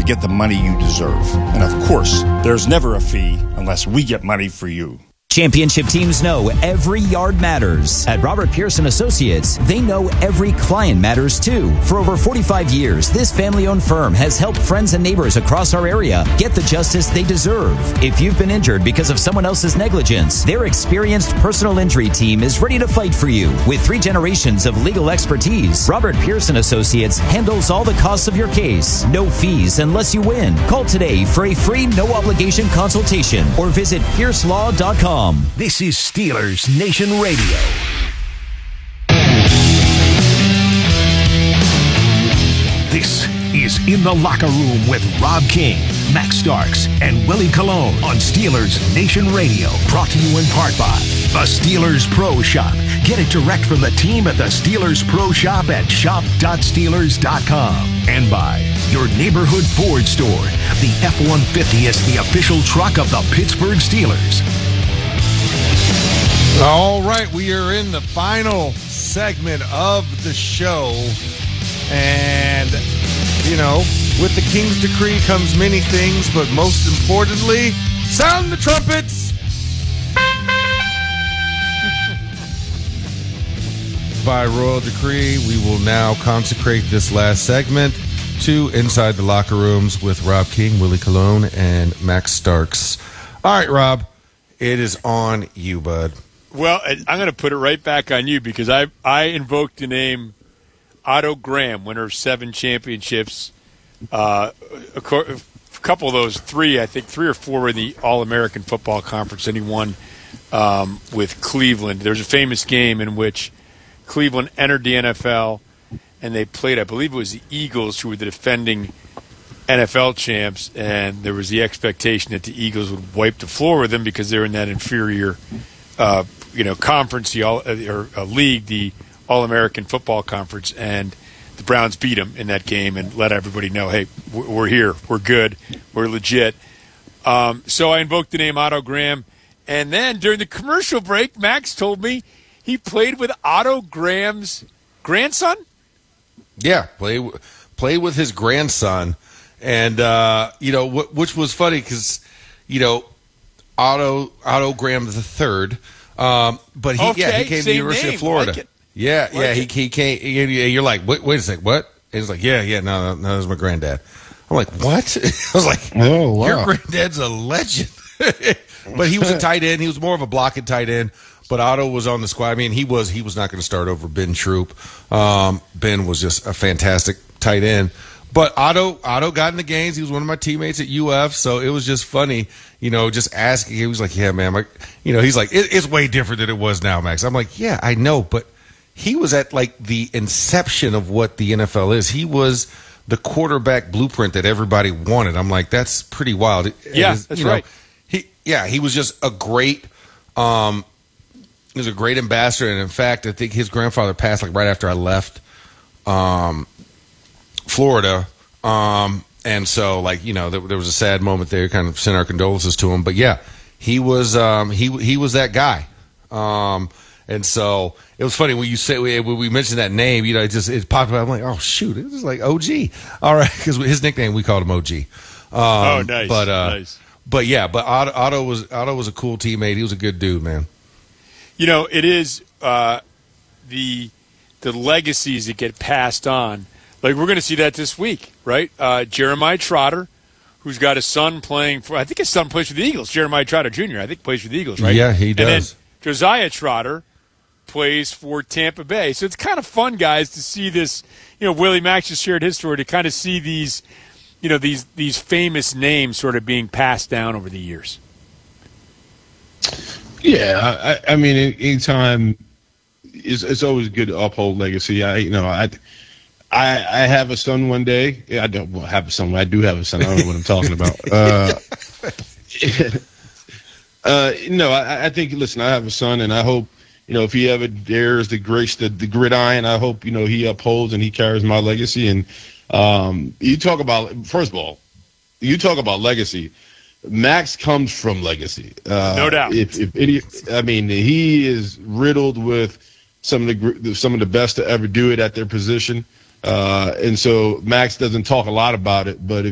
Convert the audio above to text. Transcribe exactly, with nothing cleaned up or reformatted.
to get the money you deserve. And of course, there's never a fee unless we get money for you. Championship teams know every yard matters. At Robert Pearson Associates, they know every client matters too. For over forty-five years, this family-owned firm has helped friends and neighbors across our area get the justice they deserve. If you've been injured because of someone else's negligence, their experienced personal injury team is ready to fight for you. With three generations of legal expertise, Robert Pearson Associates handles all the costs of your case. No fees unless you win. Call today for a free, no-obligation consultation or visit pierce law dot com. This is Steelers Nation Radio. This is In the Locker Room with Rob King, Max Starks, and Willie Colon on Steelers Nation Radio. Brought to you in part by the Steelers Pro Shop. Get it direct from the team at the Steelers Pro Shop at shop dot steelers dot com. And by your neighborhood Ford store. The F one fifty is the official truck of the Pittsburgh Steelers. All right, we are in the final segment of the show. And, you know, with the King's decree comes many things, but most importantly, sound the trumpets! By royal decree, we will now consecrate this last segment to Inside the Locker Rooms with Rob King, Willie Colon, and Max Starks. All right, Rob, it is on you, bud. Well, I'm going to put it right back on you because I I invoked the name Otto Graham, winner of seven championships. Uh, a, a couple of those, three, I think three or four were in the All-American Football Conference, and he won um, with Cleveland. There was a famous game in which Cleveland entered the N F L, and they played, I believe it was the Eagles, who were the defending N F L champs, and there was the expectation that the Eagles would wipe the floor with them because they're in that inferior uh you know, conference, the all, or uh, league, the All-American Football Conference, and the Browns beat them in that game and let everybody know, hey, we're here, we're good, we're legit. Um, so I invoked the name Otto Graham, and then during the commercial break, Max told me he played with Otto Graham's grandson? Yeah, play, play with his grandson, and, uh, you know, w- which was funny because, you know, Otto, Otto Graham the third. Um, but he, okay, yeah, he came to the University name. of Florida. Like yeah, like yeah, he, it. he came. He, you're like, wait, wait a sec, what? And he's like, yeah, yeah, no, no, no, that's my granddad. I'm like, what? I was like, oh, wow. Your granddad's a legend. But he was a tight end. He was more of a blocking tight end. But Otto was on the squad. I mean, he was he was not going to start over Ben Troop. Um, Ben was just a fantastic tight end. But Otto, Otto got in the games. He was one of my teammates at U F, so it was just funny, you know, just asking. He was like, yeah, man. My, you know, he's like, it, it's way different than it was now, Max. I'm like, yeah, I know. But he was at, like, the inception of what the N F L is. He was the quarterback blueprint that everybody wanted. I'm like, that's pretty wild. Yeah, was, that's you know, right. He, yeah, he was just a great um, – he was a great ambassador. And, in fact, I think his grandfather passed, like, right after I left um, – Florida, um, and so like you know there, there was a sad moment there. Kind of sent our condolences to him, but yeah, he was um, he he was that guy, um, and so it was funny when you say when we mentioned that name. You know, it just it popped up. I'm like, oh shoot, it was like O G. All right, because his nickname we called him O G. Um, oh, nice, but uh, nice. But yeah, but Otto, Otto was Otto was a cool teammate. He was a good dude, man. You know, it is uh, the the legacies that get passed on. Like, we're going to see that this week, right? Uh, Jeremiah Trotter, who's got a son playing for – I think his son plays for the Eagles. Jeremiah Trotter Junior, I think, plays for the Eagles, right? Yeah, he does. And then Josiah Trotter plays for Tampa Bay. So it's kind of fun, guys, to see this. You know, Willie Max just shared his story, to kind of see these, you know, these these famous names sort of being passed down over the years. Yeah, I, I mean, anytime it's, it's always good to uphold legacy. I, you know, I – I, I have a son one day. I don't well, have a son. I do have a son. I don't know what I'm talking about. Uh, uh, no, I, I think, listen, I have a son, and I hope, you know, if he ever dares to grace the, the gridiron, I hope, you know, he upholds and he carries my legacy. And um, you talk about, first of all, you talk about legacy. Max comes from legacy. Uh, no doubt. If, if any, I mean, he is riddled with some of the some of the best to ever do it at their position. Uh, and so Max doesn't talk a lot about it, but if